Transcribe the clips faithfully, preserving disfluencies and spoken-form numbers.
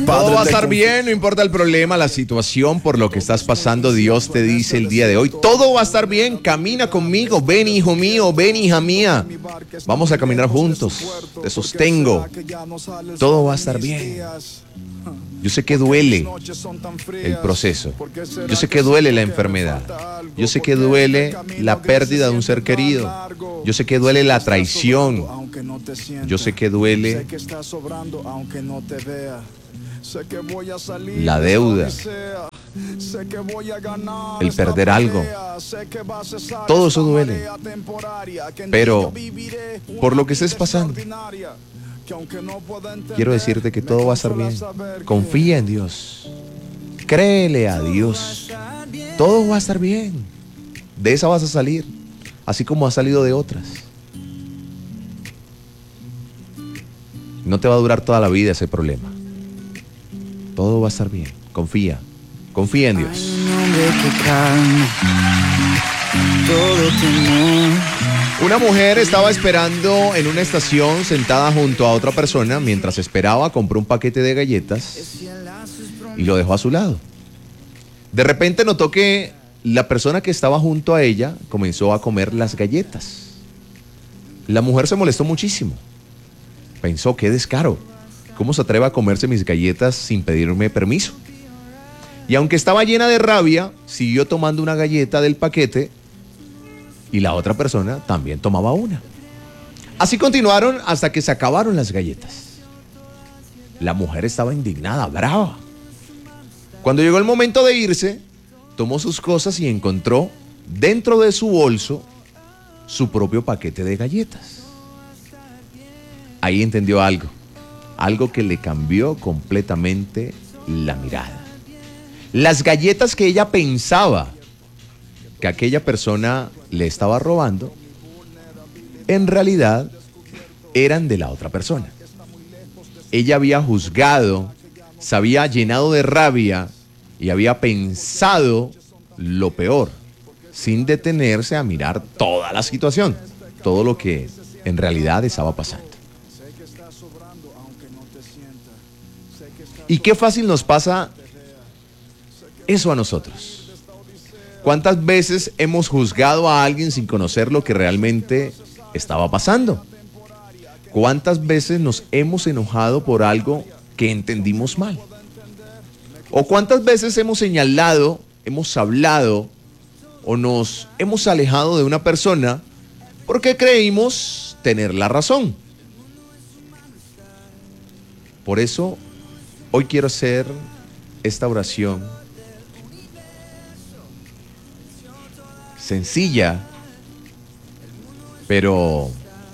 Todo va a estar bien, no importa el problema, la situación, por lo que estás pasando. Dios te dice el día de hoy, todo va a estar bien, camina conmigo, ven hijo mío, ven hija mía. Vamos a caminar juntos, te sostengo, todo va a estar bien. Yo sé que duele el proceso, yo sé que duele la enfermedad, yo sé que duele la pérdida de un ser querido, yo sé que duele la traición, yo sé que duele la deuda, el perder algo. Todo eso duele, pero por lo que estés pasando, quiero decirte que todo va a estar bien. Confía en Dios, créele a Dios, todo va a estar bien. De esa vas a salir, así como has salido de otras. No te va a durar toda la vida ese problema. Todo va a estar bien, confía, confía en Dios. Una mujer estaba esperando en una estación sentada junto a otra persona. Mientras esperaba, compró un paquete de galletas y lo dejó a su lado. De repente notó que la persona que estaba junto a ella comenzó a comer las galletas. La mujer se molestó muchísimo. Pensó, qué descaro. ¿Cómo se atreve a comerse mis galletas sin pedirme permiso? Y aunque estaba llena de rabia, siguió tomando una galleta del paquete y la otra persona también tomaba una. Así continuaron hasta que se acabaron las galletas. La mujer estaba indignada, brava. Cuando llegó el momento de irse, tomó sus cosas y encontró dentro de su bolso su propio paquete de galletas. Ahí entendió algo, algo que le cambió completamente la mirada. Las galletas que ella pensaba que aquella persona le estaba robando, en realidad eran de la otra persona. Ella había juzgado, se había llenado de rabia y había pensado lo peor, sin detenerse a mirar toda la situación, todo lo que en realidad estaba pasando. Y qué fácil nos pasa eso a nosotros. ¿Cuántas veces hemos juzgado a alguien sin conocer lo que realmente estaba pasando? ¿Cuántas veces nos hemos enojado por algo que entendimos mal? ¿O cuántas veces hemos señalado, hemos hablado o nos hemos alejado de una persona porque creímos tener la razón? Por eso, hoy quiero hacer esta oración sencilla, pero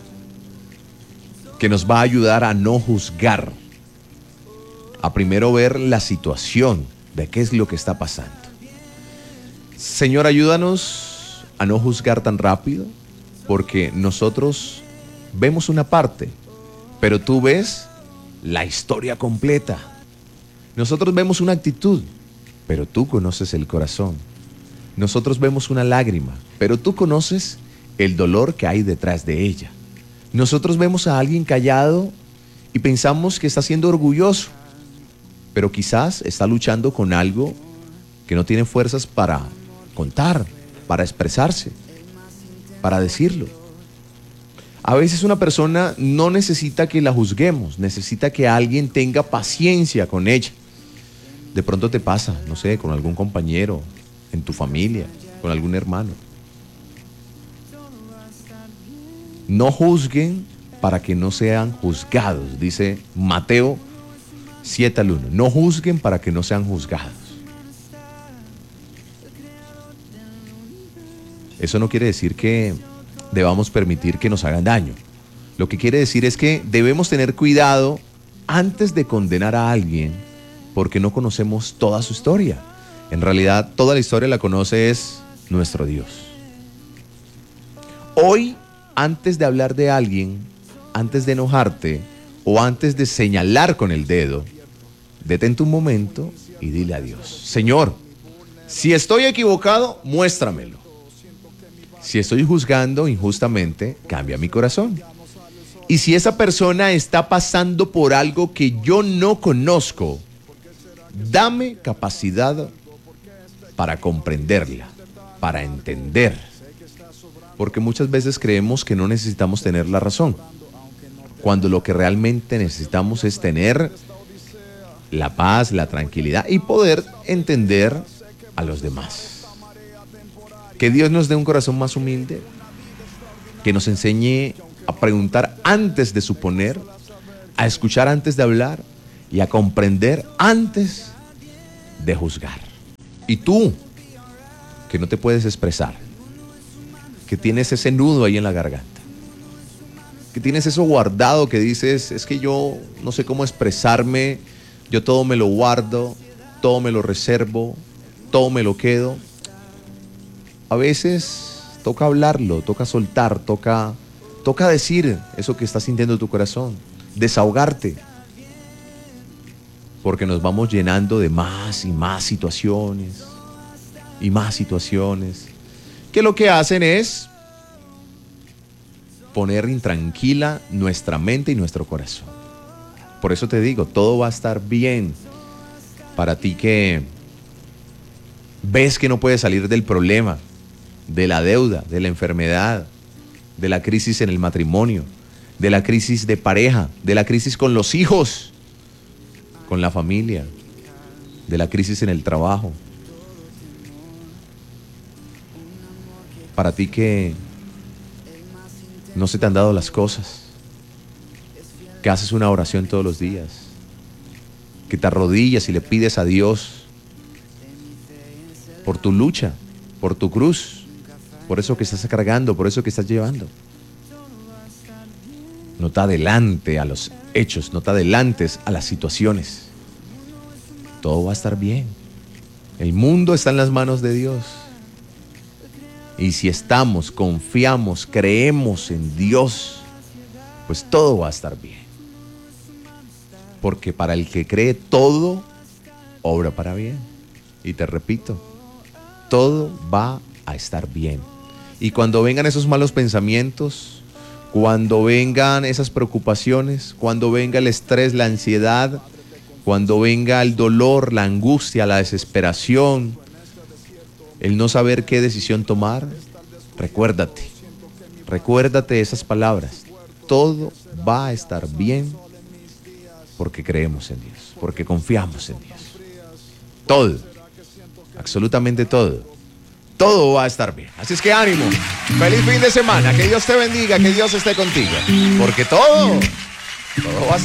que nos va a ayudar a no juzgar, a primero ver la situación de qué es lo que está pasando. Señor, ayúdanos a no juzgar tan rápido, porque nosotros vemos una parte, pero tú ves la historia completa. Nosotros vemos una actitud, pero tú conoces el corazón. Nosotros vemos una lágrima, pero tú conoces el dolor que hay detrás de ella. Nosotros vemos a alguien callado y pensamos que está siendo orgulloso, pero quizás está luchando con algo que no tiene fuerzas para contar, para expresarse, para decirlo. A veces una persona no necesita que la juzguemos, necesita que alguien tenga paciencia con ella. De pronto te pasa, no sé, con algún compañero, en tu familia, con algún hermano. No juzguen para que no sean juzgados, dice Mateo siete al uno. No juzguen para que no sean juzgados. Eso no quiere decir que debamos permitir que nos hagan daño. Lo que quiere decir es que debemos tener cuidado antes de condenar a alguien, porque no conocemos toda su historia. En realidad, toda la historia la conoce es nuestro Dios. Hoy, antes de hablar de alguien, antes de enojarte o antes de señalar con el dedo, detente un momento y dile a Dios: Señor, si estoy equivocado, muéstramelo. Si estoy juzgando injustamente, cambia mi corazón. Y si esa persona está pasando por algo que yo no conozco, Dame capacidad para comprenderla, para entender. Porque muchas veces creemos que no necesitamos tener la razón, cuando lo que realmente necesitamos es tener la paz, la tranquilidad y poder entender a los demás. Que Dios nos dé un corazón más humilde, que nos enseñe a preguntar antes de suponer, a escuchar antes de hablar y a comprender antes de juzgar. Y tú, que no te puedes expresar, que tienes ese nudo ahí en la garganta, que tienes eso guardado, que dices, es que yo no sé cómo expresarme, yo todo me lo guardo, todo me lo reservo, todo me lo quedo. A veces toca hablarlo, toca soltar, toca, toca decir eso que está sintiendo tu corazón, desahogarte, porque nos vamos llenando de más y más situaciones y más situaciones que lo que hacen es poner intranquila nuestra mente y nuestro corazón. Por eso te digo, todo va a estar bien. Para ti que ves que no puedes salir del problema, de la deuda, de la enfermedad, de la crisis en el matrimonio, de la crisis de pareja, de la crisis con los hijos, con la familia, de la crisis en el trabajo. Para ti que no se te han dado las cosas, que haces una oración todos los días, que te arrodillas y le pides a Dios por tu lucha, por tu cruz, por eso que estás cargando, por eso que estás llevando. No te adelante a los hechos, no te adelantes a las situaciones. Todo va a estar bien. El mundo está en las manos de Dios. Y si estamos, confiamos, creemos en Dios, pues todo va a estar bien. Porque para el que cree, todo obra para bien. Y te repito, todo va a estar bien. Y cuando vengan esos malos pensamientos, cuando vengan esas preocupaciones, cuando venga el estrés, la ansiedad, cuando venga el dolor, la angustia, la desesperación, el no saber qué decisión tomar, recuérdate, recuérdate esas palabras. Todo va a estar bien porque creemos en Dios, porque confiamos en Dios. Todo, absolutamente todo, todo va a estar bien. Así es que ánimo, feliz fin de semana, que Dios te bendiga, que Dios esté contigo, porque todo, todo va a estar bien.